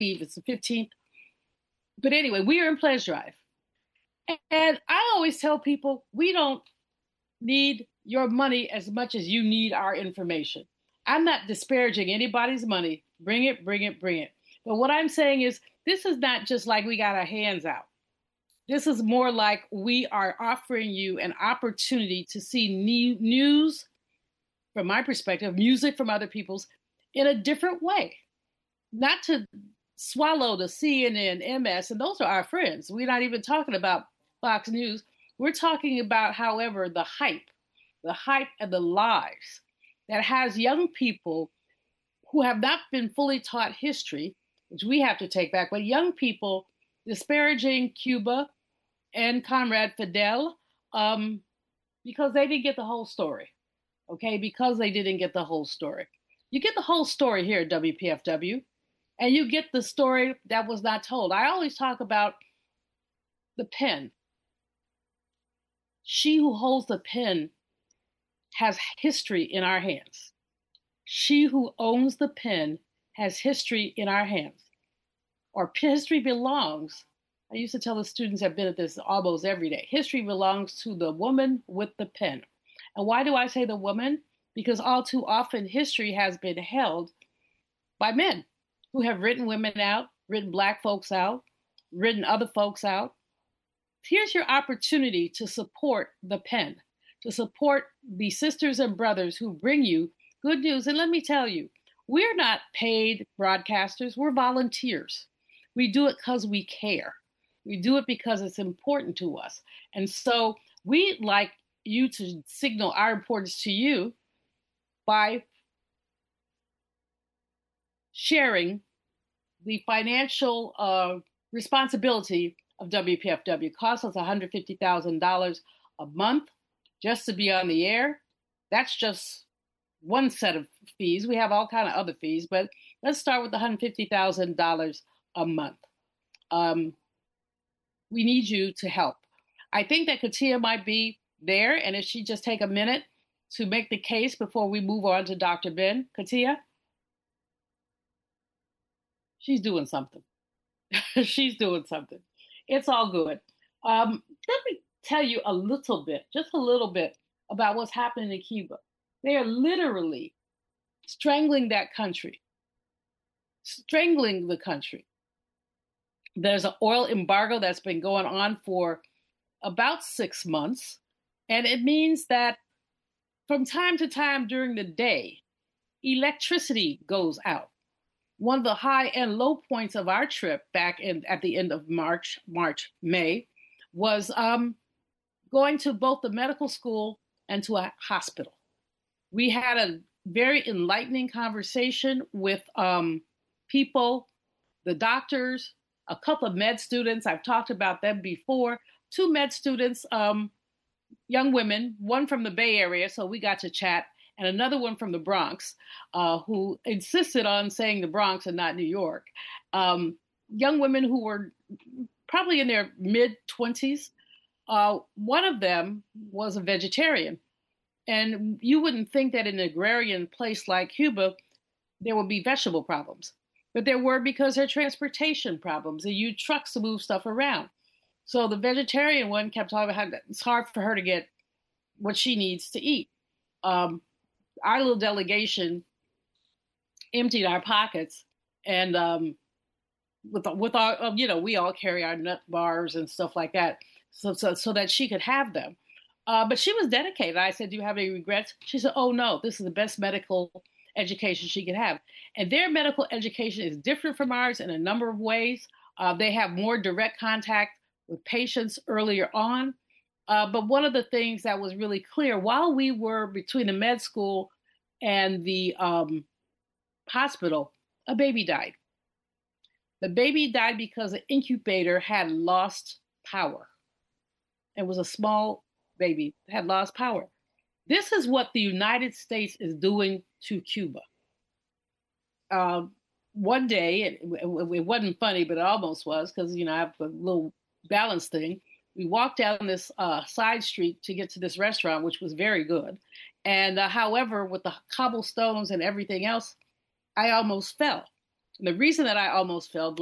it's the 15th. But anyway, we are in pledge drive. And I always tell people we don't need your money as much as you need our information. I'm not disparaging anybody's money. Bring it, bring it, bring it. But what I'm saying is, this is not just like we got our hands out. This is more like we are offering you an opportunity to see news, from my perspective, music from other people's, in a different way. Not to swallow the CNN, MS, and those are our friends. We're not even talking about Fox News. We're talking about, however, the hype and the lies that has young people who have not been fully taught history, which we have to take back, but young people disparaging Cuba and Comrade Fidel because they didn't get the whole story. Okay, because they didn't get the whole story. You get the whole story here at WPFW, and you get the story that was not told. I always talk about the pen. She who holds the pen has history in our hands. She who owns the pen has history in our hands. Or history belongs. I used to tell the students I've been at this almost every day. History belongs to the woman with the pen. And why do I say the woman? Because all too often history has been held by men who have written women out, written Black folks out, written other folks out. Here's your opportunity to support the pen, to support the sisters and brothers who bring you good news. And let me tell you, we're not paid broadcasters, we're volunteers. We do it because we care. We do it because it's important to us. And so we'd like you to signal our importance to you by sharing the financial responsibility of WPFW. It costs us $150,000 a month just to be on the air. That's just one set of fees. We have all kind of other fees, but let's start with the $150,000 a month. We need you to help. I think that Katia might be there, and if she just take a minute to make the case before we move on to Dr. Ben. Katia? She's doing something. She's doing something. It's all good. Let me tell you a little bit, just a little bit, about what's happening in Cuba. They are literally strangling that country, strangling the country. There's an oil embargo that's been going on for about 6 months. And it means that from time to time during the day, electricity goes out. One of the high and low points of our trip back at the end of May, was going to both the medical school and to a hospital. We had a very enlightening conversation with people, the doctors, a couple of med students. I've talked about them before. 2 med students, young women, one from the Bay Area, so we got to chat, and another one from the Bronx, who insisted on saying the Bronx and not New York. Young women who were probably in their mid-20s. One of them was a vegetarian. And you wouldn't think that in an agrarian place like Cuba, there would be vegetable problems. But there were, because there are transportation problems. They use trucks to move stuff around. So the vegetarian one kept talking about how it's hard for her to get what she needs to eat. Our little delegation emptied our pockets, and with our, we all carry our nut bars and stuff like that, so that she could have them. But she was dedicated. I said, "Do you have any regrets?" She said, "Oh no, this is the best medical education she could have." And their medical education is different from ours in a number of ways. They have more direct contact with patients earlier on. But one of the things that was really clear while we were between the med school and the hospital, a baby died. The baby died because the incubator had lost power. It was a small baby, had lost power. This is what the United States is doing to Cuba. One day, it wasn't funny, but it almost was, because, I have a little balance thing. We walked down this side street to get to this restaurant, which was very good. And however, with the cobblestones and everything else, I almost fell. The reason that I almost failed